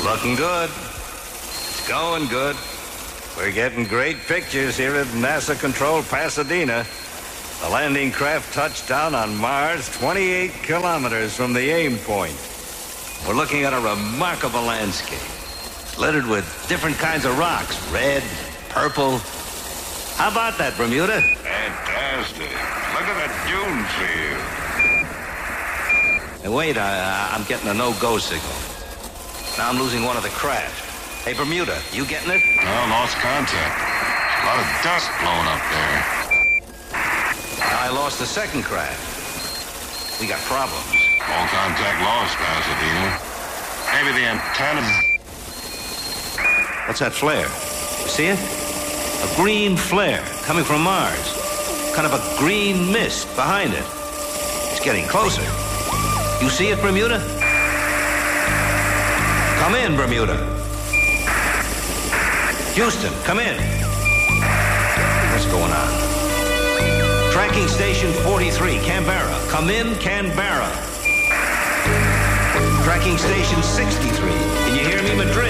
Looking good. It's going good. We're getting great pictures here at NASA-controlled Pasadena. The landing craft touched down on Mars 28 kilometers from the aim point. We're looking at a remarkable landscape, littered with different kinds of rocks, red, purple. How about that, Bermuda? Fantastic. Look at the dunes here. Hey, wait, I'm getting a no-go signal. Now I'm losing one of the craft. Hey, Bermuda, you getting it? No, lost contact. A lot of dust blowing up there. I lost the second craft. We got problems. All contact lost, Pasadena. Maybe the antenna... What's that flare? You see it? A green flare coming from Mars. Kind of a green mist behind it. It's getting closer. You see it, Bermuda? Come in, Bermuda. Houston, come in. What's going on? Tracking station 43, Canberra. Come in, Canberra. Tracking station 63. Can you hear me, Madrid?